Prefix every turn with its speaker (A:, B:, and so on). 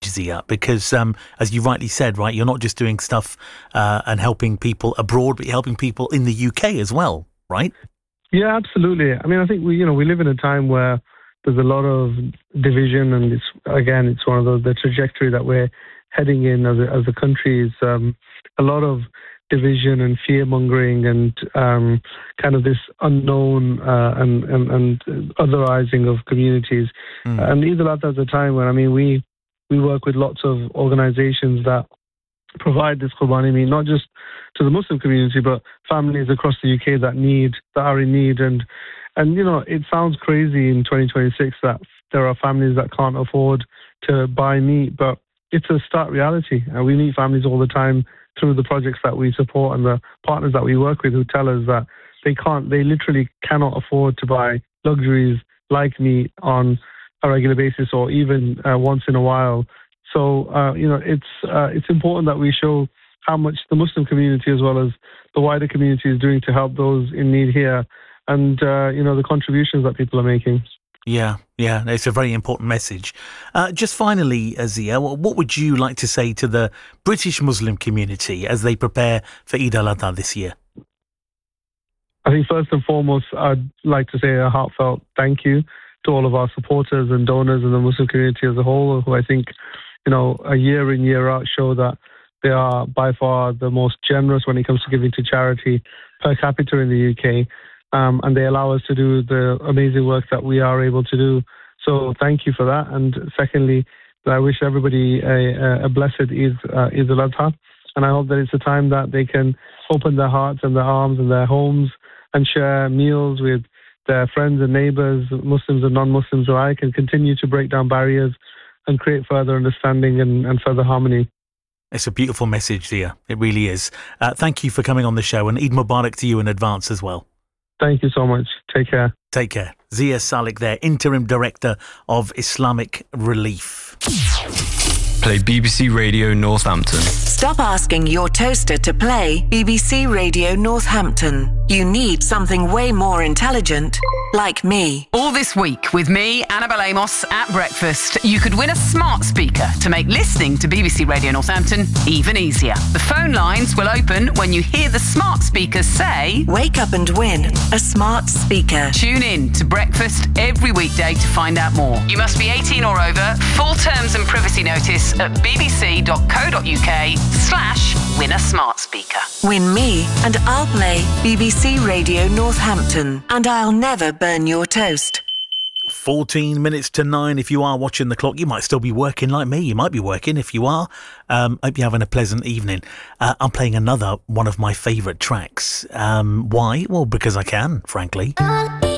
A: Zia, because as you rightly said, right, you're not just doing stuff and helping people abroad, but you're helping people in the UK as well, right?
B: Yeah, absolutely. I mean, I think we live in a time where there's a lot of division, and it's one of the trajectory that we're heading in as a country is a lot of division and fear mongering and kind of this unknown and otherizing of communities. And Eid al-Adha is a time when we work with lots of organizations that provide this Qurbani meat, not just to the Muslim community, but families across the UK that are in need. And it sounds crazy in 2026 that there are families that can't afford to buy meat, but it's a stark reality. And we meet families all the time through the projects that we support and the partners that we work with who tell us that they literally cannot afford to buy luxuries like meat on a regular basis or even once in a while. So, it's important that we show how much the Muslim community as well as the wider community is doing to help those in need here and, the contributions that people are making.
A: Yeah, it's a very important message. Just finally, Zia, what would you like to say to the British Muslim community as they prepare for Eid al-Adha this year?
B: I think first and foremost, I'd like to say a heartfelt thank you to all of our supporters and donors in the Muslim community as a whole, who I think, a year in, year out show that they are by far the most generous when it comes to giving to charity per capita in the UK. And they allow us to do the amazing work that we are able to do. So thank you for that. And secondly, I wish everybody a blessed Eid al-Adha. And I hope that it's a time that they can open their hearts and their arms and their homes and share meals with their friends and neighbours, Muslims and non-Muslims alike, and continue to break down barriers and create further understanding and further harmony.
A: It's a beautiful message, Zia. It really is. Thank you for coming on the show, and Eid Mubarak to you in advance as well.
B: Thank you so much. Take care.
A: Take care. Zia Salik there, Interim Director of Islamic Relief.
C: Play BBC Radio Northampton.
D: Stop asking your toaster to play BBC Radio Northampton. You need something way more intelligent, like me.
E: All this week with me, Annabel Amos, at breakfast, you could win a smart speaker to make listening to BBC Radio Northampton even easier. The phone lines will open when you hear the smart speakers say,
D: "Wake up and win a smart speaker."
E: Tune in to breakfast every weekday to find out more. You must be 18 or over. Full terms and privacy notice at bbc.co.uk/win a smart speaker.
D: Win me and I'll play BBC Radio Northampton, and I'll never burn your toast.
A: 14 minutes to 9. If you are watching the clock, you might still be working like me. You might be working. If you are, hope you're having a pleasant evening. I'm playing another one of my favourite tracks. Why? Well, because I can, frankly.